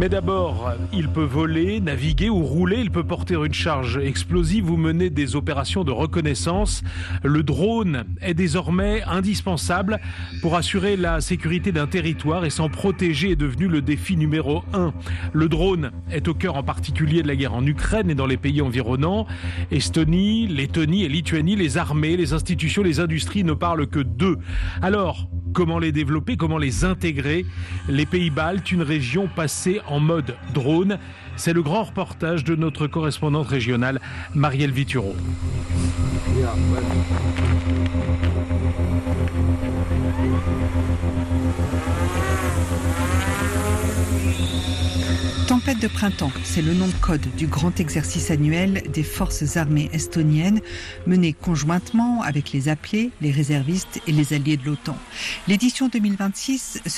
Mais d'abord, il peut voler, naviguer ou rouler, il peut porter une charge explosive ou mener des opérations de reconnaissance. Le drone est désormais indispensable pour assurer la sécurité d'un territoire et s'en protéger est devenu le défi numéro 1. Le drone est au cœur en particulier de la guerre en Ukraine et dans les pays environnants. Estonie, Lettonie et Lituanie, les armées, les institutions, les industries ne parlent que d'eux. Alors, comment les développer, comment les intégrer ? Les pays baltes, une région passée en mode drone. C'est le grand reportage de notre correspondante régionale, Marielle Vituro. Tempête de printemps, c'est le nom de code du grand exercice annuel des forces armées estoniennes mené conjointement avec les appelés, les réservistes et les alliés de l'OTAN. L'édition 2026